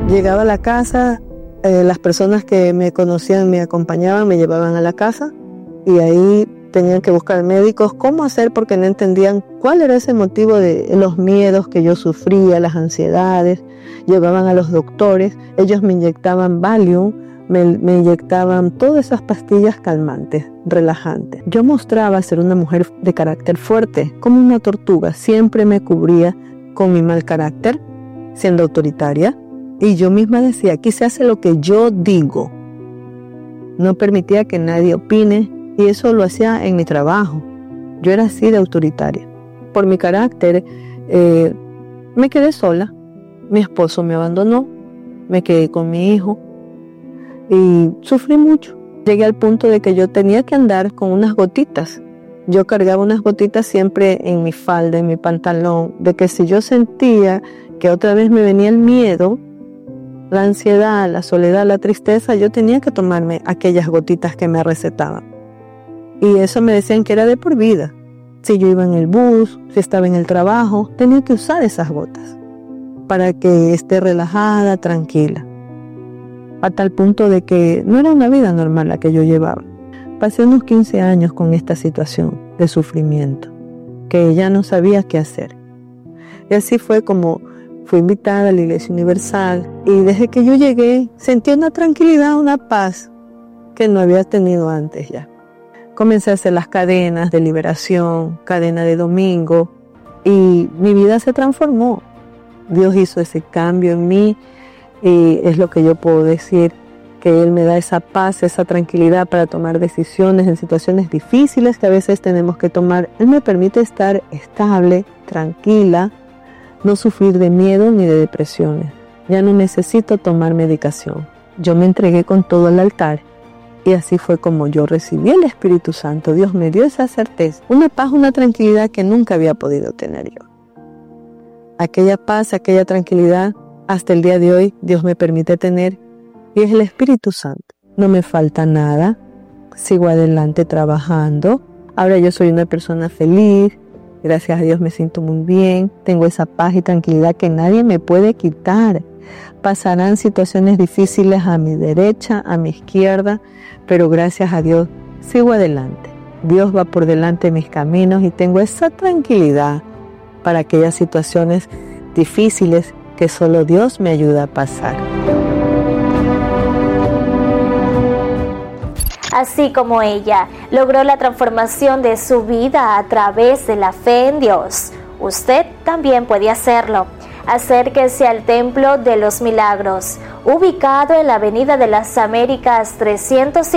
Llegaba a la casa, las personas que me conocían me acompañaban, me llevaban a la casa y ahí tenían que buscar médicos cómo hacer porque no entendían cuál era ese motivo de los miedos que yo sufría, las ansiedades. Llevaban a los doctores, ellos me inyectaban Valium, me inyectaban todas esas pastillas calmantes, relajantes. Yo mostraba ser una mujer de carácter fuerte, como una tortuga. Siempre me cubría con mi mal carácter, siendo autoritaria. Y yo misma decía, aquí se hace lo que yo digo. No permitía que nadie opine y eso lo hacía en mi trabajo. Yo era así de autoritaria. Por mi carácter me quedé sola. Mi esposo me abandonó, me quedé con mi hijo y sufrí mucho. Llegué al punto de que yo tenía que andar con unas gotitas. Yo cargaba unas gotitas siempre en mi falda, en mi pantalón, de que si yo sentía que otra vez me venía el miedo, la ansiedad, la soledad, la tristeza, yo tenía que tomarme aquellas gotitas que me recetaban. Y eso me decían que era de por vida. Si yo iba en el bus, si estaba en el trabajo, tenía que usar esas gotas para que esté relajada, tranquila. A tal punto de que no era una vida normal la que yo llevaba. Pasé unos 15 años con esta situación de sufrimiento, que ya no sabía qué hacer. Y así fue como fui invitada a la Iglesia Universal y desde que yo llegué sentí una tranquilidad, una paz que no había tenido antes ya. Comencé a hacer las cadenas de liberación, cadena de domingo y mi vida se transformó. Dios hizo ese cambio en mí y es lo que yo puedo decir, que Él me da esa paz, esa tranquilidad para tomar decisiones en situaciones difíciles que a veces tenemos que tomar. Él me permite estar estable, tranquila, no sufrir de miedo ni de depresiones. Ya no necesito tomar medicación. Yo me entregué con todo al altar y así fue como yo recibí el Espíritu Santo. Dios me dio esa certeza, una paz, una tranquilidad que nunca había podido tener yo. Aquella paz, aquella tranquilidad, hasta el día de hoy Dios me permite tener y es el Espíritu Santo. No me falta nada, sigo adelante trabajando. Ahora yo soy una persona feliz, gracias a Dios me siento muy bien, tengo esa paz y tranquilidad que nadie me puede quitar. Pasarán situaciones difíciles a mi derecha, a mi izquierda, pero gracias a Dios sigo adelante. Dios va por delante de mis caminos y tengo esa tranquilidad para aquellas situaciones difíciles que solo Dios me ayuda a pasar. Así como ella logró la transformación de su vida a través de la fe en Dios, usted también puede hacerlo. Acérquese al Templo de los Milagros, ubicado en la Avenida de las Américas 350.